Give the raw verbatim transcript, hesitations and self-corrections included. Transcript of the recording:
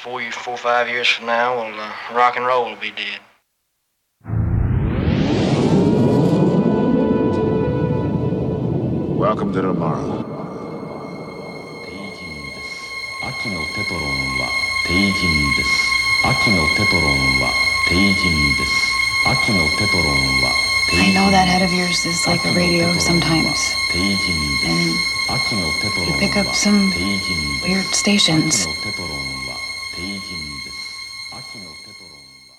four, four, five years from now, well, uh, rock and roll will be dead. Welcome to tomorrow. 秋のテトロンは帝人です。秋のテトロンは帝人です。秋のテトロンは帝人です。 I know that head of yours is like a radio sometimes. And you pick up some weird stations.